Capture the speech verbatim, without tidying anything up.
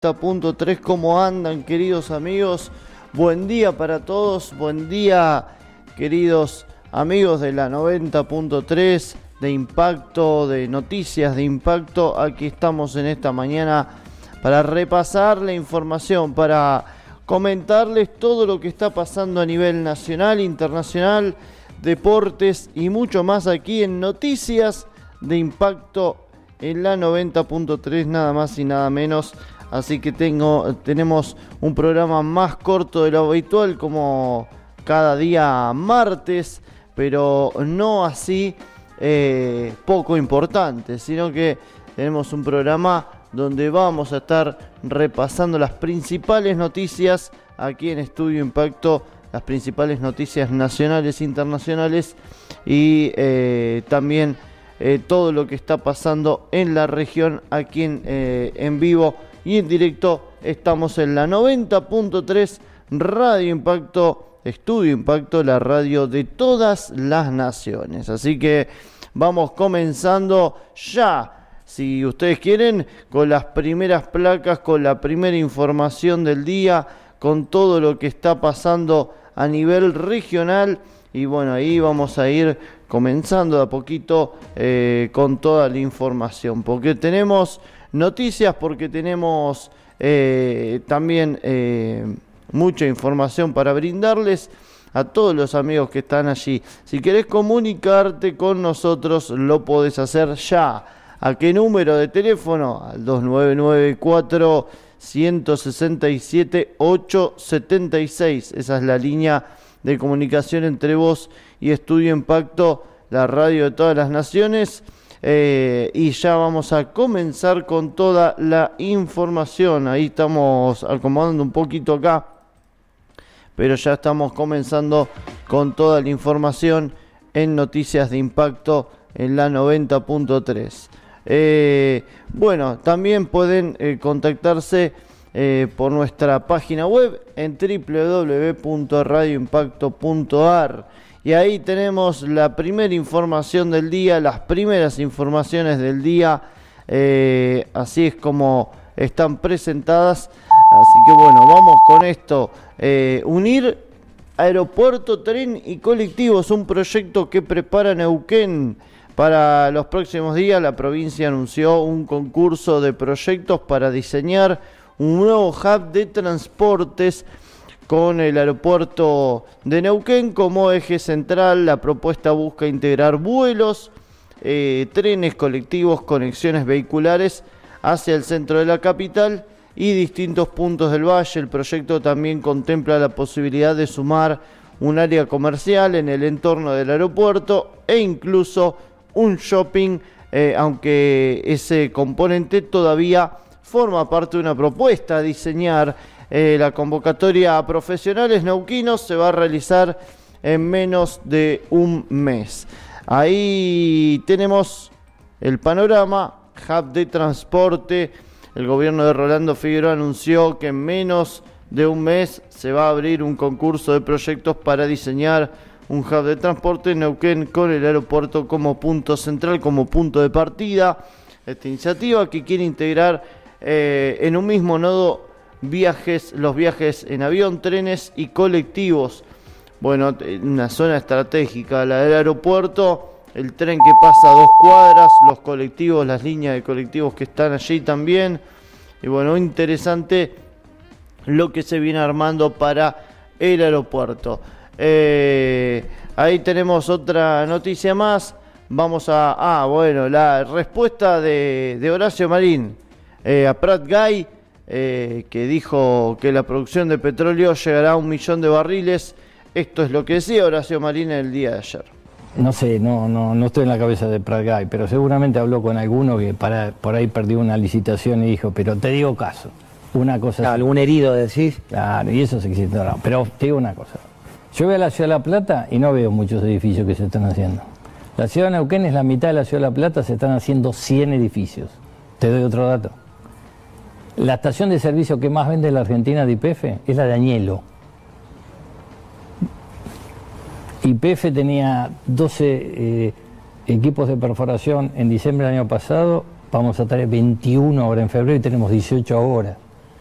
Punto tres, ¿cómo andan, queridos amigos? Buen día para todos, buen día, queridos amigos de la noventa punto tres, de Impacto, de Noticias de Impacto. Aquí estamos en esta mañana para repasar la información, para comentarles todo lo que está pasando a nivel nacional, internacional, deportes y mucho más aquí en Noticias de Impacto en la noventa punto tres, nada más y nada menos. Así que tengo, tenemos un programa más corto de lo habitual, como cada día martes, pero no así eh, poco importante, sino que tenemos un programa donde vamos a estar repasando las principales noticias aquí en Estudio Impacto, las principales noticias nacionales e internacionales, y eh, también eh, todo lo que está pasando en la región aquí en, eh, en vivo y en directo. Estamos en la noventa punto tres, Radio Impacto, Estudio Impacto, la radio de todas las naciones. Así que vamos comenzando ya, si ustedes quieren, con las primeras placas, con la primera información del día, con todo lo que está pasando a nivel regional. Y bueno, ahí vamos a ir comenzando de a poquito eh, con toda la información, porque tenemos noticias, porque tenemos eh, también eh, mucha información para brindarles a todos los amigos que están allí. Si querés comunicarte con nosotros, lo podés hacer ya. ¿A qué número de teléfono? Al dos nueve nueve cuatro, uno seis siete, ocho siete seis. Esa es la línea de comunicación entre vos y Estudio Impacto, la radio de todas las naciones. Eh, y ya vamos a comenzar con toda la información. Ahí estamos acomodando un poquito acá, pero ya estamos comenzando con toda la información en Noticias de Impacto en la noventa punto tres. Eh, bueno, también pueden eh, contactarse eh, por nuestra página web en doble u doble u doble u punto radio impacto punto a r. Y ahí tenemos la primera información del día, las primeras informaciones del día, eh, así es como están presentadas. Así que bueno, vamos con esto. Eh, unir aeropuerto, tren y colectivos, un proyecto que prepara Neuquén. Para los próximos días, la provincia anunció un concurso de proyectos para diseñar un nuevo hub de transportes con el aeropuerto de Neuquén como eje central. La propuesta busca integrar vuelos, eh, trenes, colectivos, conexiones vehiculares hacia el centro de la capital y distintos puntos del valle. El proyecto también contempla la posibilidad de sumar un área comercial en el entorno del aeropuerto e incluso un shopping, eh, aunque ese componente todavía forma parte de una propuesta a diseñar. Eh, la convocatoria a profesionales neuquinos se va a realizar en menos de un mes. Ahí tenemos el panorama, hub de transporte. El gobierno de Rolando Figueroa anunció que en menos de un mes se va a abrir un concurso de proyectos para diseñar un hub de transporte en Neuquén con el aeropuerto como punto central, como punto de partida. Esta iniciativa que quiere integrar eh, en un mismo nodo viajes, los viajes en avión, trenes y colectivos. Bueno, una zona estratégica, la del aeropuerto, el tren que pasa a dos cuadras, los colectivos, las líneas de colectivos que están allí también. Y bueno, interesante lo que se viene armando para el aeropuerto. Eh, ahí tenemos otra noticia más. Vamos a... Ah, bueno, la respuesta de, de Horacio Marín eh, a Prat Gay, Eh, que dijo que la producción de petróleo llegará a un millón de barriles. Esto es lo que decía Horacio Marín el día de ayer. No sé, no, no, no estoy en la cabeza de Prat Gay, pero seguramente habló con alguno que para, por ahí perdió una licitación y dijo, pero te digo caso, una cosa... Claro, algún herido decís. Claro, y eso se existe. No, pero te digo una cosa, yo voy a la Ciudad de La Plata y no veo muchos edificios que se están haciendo. La Ciudad de Neuquén es la mitad de la Ciudad de La Plata, se están haciendo cien edificios. Te doy otro dato. La estación de servicio que más vende la Argentina de Y P F es la de Añelo. Y P F tenía doce eh, equipos de perforación en diciembre del año pasado, vamos a tener veintiuno ahora en febrero y tenemos dieciocho ahora.